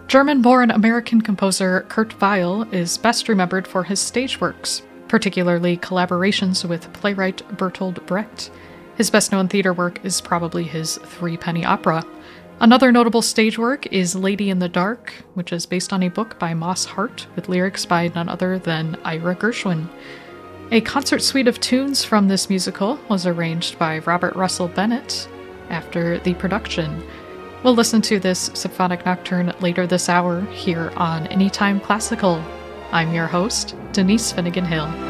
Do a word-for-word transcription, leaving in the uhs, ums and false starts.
German-born American composer Kurt Weill is best remembered for his stage works, particularly collaborations with playwright Bertolt Brecht. His best-known theater work is probably his Three-Penny Opera. Another notable stage work is Lady in the Dark, which is based on a book by Moss Hart with lyrics by none other than Ira Gershwin. A concert suite of tunes from this musical was arranged by Robert Russell Bennett after the production. We'll listen to this symphonic nocturne later this hour here on Anytime Classical. I'm your host, Denise Finnegan Hill.